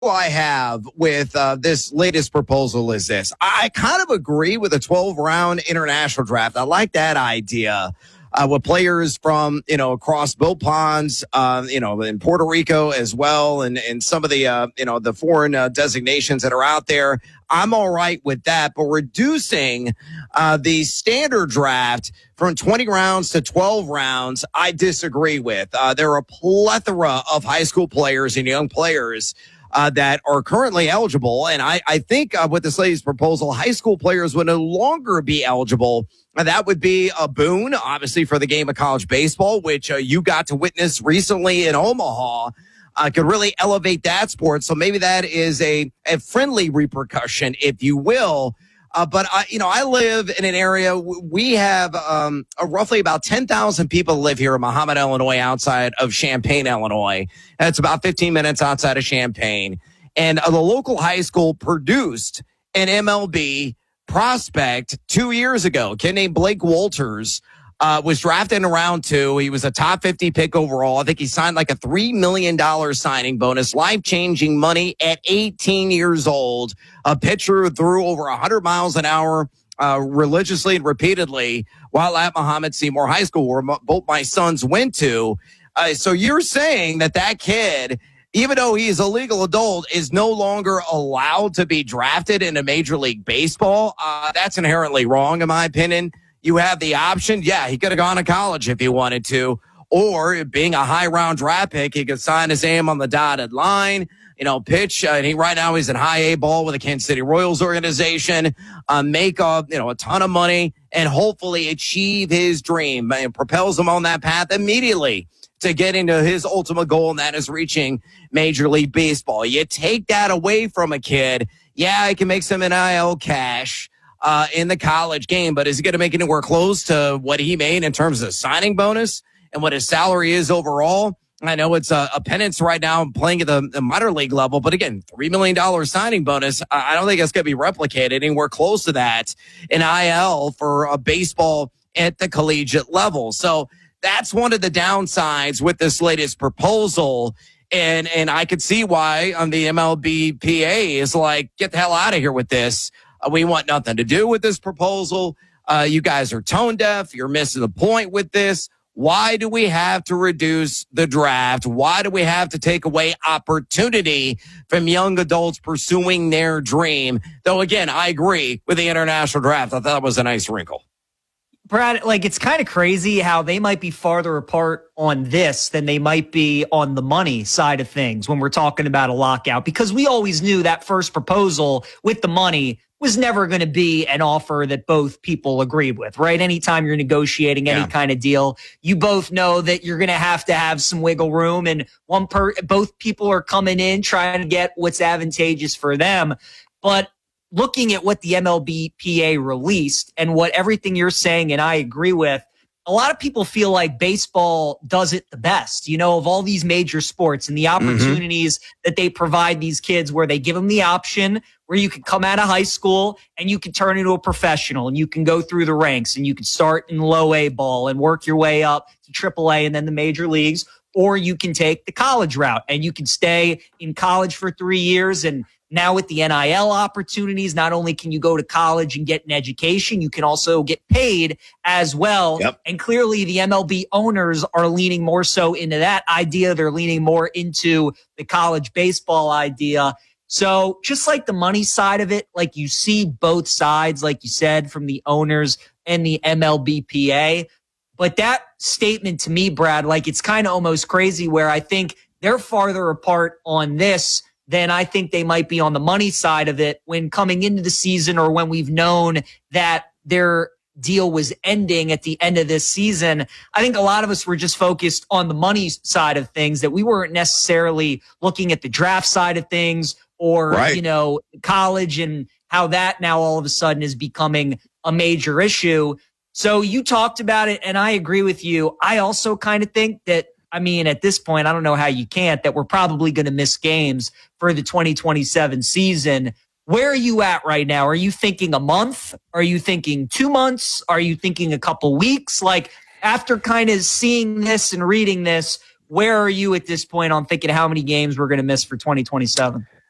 I have with this latest proposal is this. I kind of agree with a 12-round international draft. I like that idea. With players from, across both ponds, in Puerto Rico as well, and some of the, the foreign designations that are out there. I'm all right with that. But reducing the standard draft from 20 rounds to 12 rounds, I disagree with. There are a plethora of high school players and young players that are currently eligible. And I think with this latest proposal, high school players would no longer be eligible. That would be a boon, obviously, for the game of college baseball, which you got to witness recently in Omaha. Could really elevate that sport. So maybe that is a friendly repercussion, if you will. But I live in an area. We have roughly about 10,000 people live here in Mahomet, Illinois, outside of Champaign, Illinois. That's about 15 minutes outside of Champaign. And the local high school produced an MLB prospect 2 years ago. A kid named Blake Walters was drafted in round 2. He was a top 50 pick overall. I think he signed like a $3 million signing bonus, life-changing money at 18 years old. A pitcher who threw over 100 miles an hour religiously and repeatedly while at Mahomet Seymour High School, where both my sons went to. So you're saying that kid, even though he is a legal adult, is no longer allowed to be drafted into Major League Baseball? That's inherently wrong, in my opinion. You have the option. Yeah, he could have gone to college if he wanted to. Or being a high-round draft pick, he could sign his name on the dotted line, pitch. And right now he's in high A ball with the Kansas City Royals organization, make a ton of money, and hopefully achieve his dream. And propels him on that path immediately to get into his ultimate goal, and that is reaching Major League Baseball. You take that away from a kid, yeah, he can make some NIL cash in the college game, but is he going to make anywhere close to what he made in terms of signing bonus and what his salary is overall? I know it's a penance right now playing at the minor league level, but again, $3 million signing bonus. I don't think it's going to be replicated anywhere close to that in IL for a baseball at the collegiate level. So that's one of the downsides with this latest proposal. And I could see why on the MLBPA is like, get the hell out of here with this. We want nothing to do with this proposal. You guys are tone deaf. You're missing the point with this. Why do we have to reduce the draft? Why do we have to take away opportunity from young adults pursuing their dream? Though, again, I agree with the international draft. I thought that was a nice wrinkle. Brad, it's kind of crazy how they might be farther apart on this than they might be on the money side of things when we're talking about a lockout, because we always knew that first proposal with the money was never going to be an offer that both people agreed with, right? Anytime you're negotiating any kind of deal, you both know that you're going to have some wiggle room, and both people are coming in trying to get what's advantageous for them. But looking at what the MLBPA released and what everything you're saying, and I agree with, a lot of people feel like baseball does it the best, of all these major sports and the opportunities that they provide these kids, where they give them the option where you can come out of high school and you can turn into a professional and you can go through the ranks and you can start in low A ball and work your way up to triple A and then the major leagues, or you can take the college route and you can stay in college for 3 years. And now with the NIL opportunities, not only can you go to college and get an education, you can also get paid as well. Yep. And clearly the MLB owners are leaning more so into that idea. They're leaning more into the college baseball idea. So just like the money side of it, like you see both sides, like you said, from the owners and the MLBPA. But that statement to me, Brad, it's kind of almost crazy, where I think they're farther apart on this than I think they might be on the money side of it when coming into the season, or when we've known that their deal was ending at the end of this season. I think a lot of us were just focused on the money side of things, that we weren't necessarily looking at the draft side of things, or, college, and how that now all of a sudden is becoming a major issue. So you talked about it, and I agree with you. I also kind of think that, at this point, I don't know how you can't, that we're probably going to miss games for the 2027 season. Where are you at right now? Are you thinking a month? Are you thinking 2 months? Are you thinking a couple weeks? After kind of seeing this and reading this, where are you at this point on thinking how many games we're going to miss for 2027?